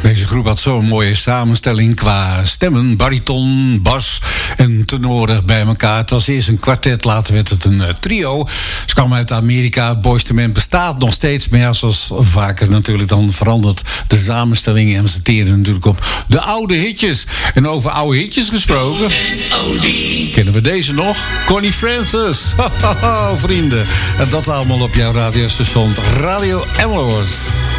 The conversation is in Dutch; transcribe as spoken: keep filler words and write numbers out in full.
Deze groep had zo'n mooie samenstelling qua stemmen, bariton, bas en tenoren bij elkaar. Het was eerst een kwartet, later werd het een uh, trio. Ze kwamen uit Amerika. Boyz two Men bestaat nog steeds, maar ja, zoals vaker natuurlijk, dan verandert de samenstelling en ze teren natuurlijk op de oude hitjes. En over oude hitjes gesproken, kennen we deze nog? Connie Francis. Vrienden. En dat allemaal op jouw radiostation Radio Emmeloord.